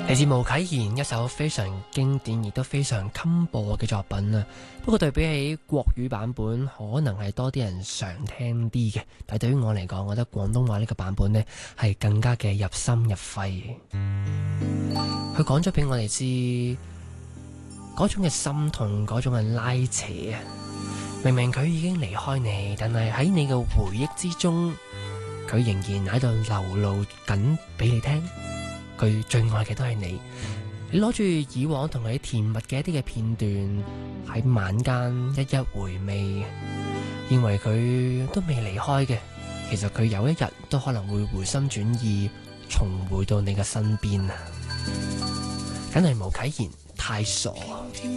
嚟自巫啟賢一首非常經典亦都非常襟播嘅作品啊。不過對比起國語版本，可能係多啲人常聽啲嘅，但係對於我嚟講，我覺得廣東話呢個版本呢係更加嘅入心入肺。佢講咗俾我哋知嗰種嘅心痛，嗰種嘅拉扯啊。明明佢已經離開你，但係喺你嘅回憶之中，佢仍然喺度流露緊俾你聽。佢最愛嘅都係你，你攞住以往同佢甜蜜嘅一啲嘅片段，喺晚間一一回味，認為佢都未離開嘅，其實佢有一日都可能會回心轉意，重回到你嘅身邊啊！梗係巫啟賢太傻。